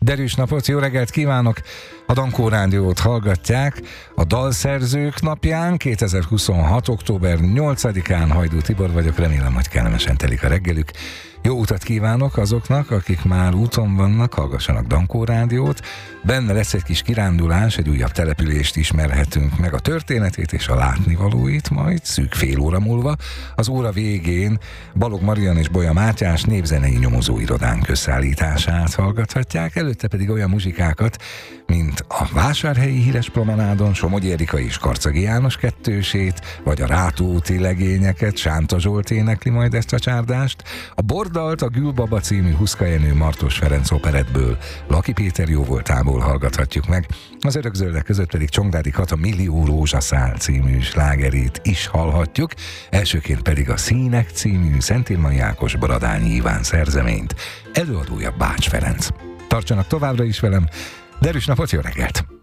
Derűs napot, jó reggelt kívánok! A Dankó Rádiót hallgatják a Dalszerzők napján, 2026. október 8-án. Hajdú Tibor vagyok, remélem, hogy kellemesen telik a reggelük. Jó utat kívánok azoknak, akik már úton vannak, hallgassanak Dankó Rádiót. Benne lesz egy kis kirándulás, egy újabb települést ismerhetünk meg, a történetét és a látnivalóit majd szűk fél óra múlva. Az óra végén Balogh Marian és Bolya Mátyás népzenei nyomozóirodánk összeállítását hallgathatják, előtte pedig olyan muzsikákat, mint a Vásárhelyi Híres Promenádon Somogyi Erika és Karcagi János kettősét, vagy a Rátóúti legényeket, Sánta Zsolt énekli majd ezt a csárdást, a Bordalt, a Gülbaba című Huszka Jenő Martos Ferenc operettből Laki Péter jóvoltából hallgathatjuk meg, az Örökzöldek között pedig Csongrádi Kata Millió rózsaszál című slágerét is hallhatjuk, elsőként pedig a Színek című Szentírmai Ákos Baradányi Iván szerzeményt, előadója Bács Ferenc. Tartsanak továbbra is velem, derűs napot, jó reggelt!